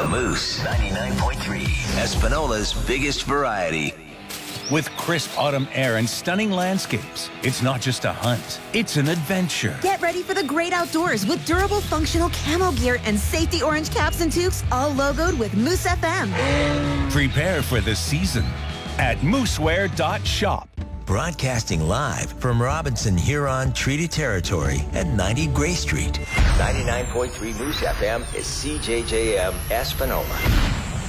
Moose 99.3, Espanola's biggest variety. With crisp autumn air and stunning landscapes, it's not just a hunt, it's an adventure. Get ready for the great outdoors with durable, functional camo gear and safety orange caps and toques, all logoed with Moose FM. Prepare for the season at moosewear.shop. Broadcasting live from Robinson Huron Treaty Territory at 90 Gray Street. 99.3 Moose FM is CJJM Espanola.